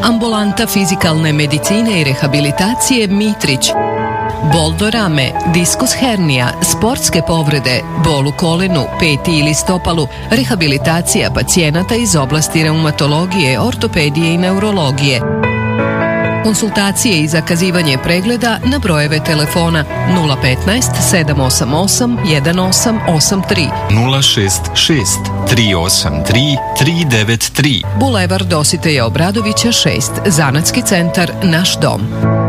Ambulanta fizikalne medicine i rehabilitacije Mitrić. Bol do rame, diskus hernija, sportske povrede, bol u kolenu, peti ili stopalu, rehabilitacija pacijenata iz oblasti reumatologije, ortopedije i neurologije. Konsultacije i zakazivanje pregleda na brojeve telefona 015 788 1883, 066 383 393, Bulevar Dositeja Obradovića 6, Zanatski centar Naš dom.